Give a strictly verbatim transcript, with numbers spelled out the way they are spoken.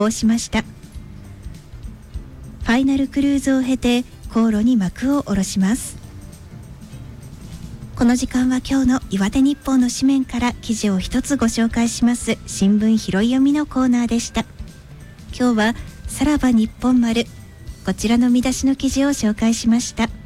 をしました。ファイナルクルーズを経て航路に幕を下ろします。この時間は今日の岩手日報の紙面から記事を一つご紹介します新聞拾い読みのコーナーでした。今日はさらば日本丸、こちらの見出しの記事を紹介しました。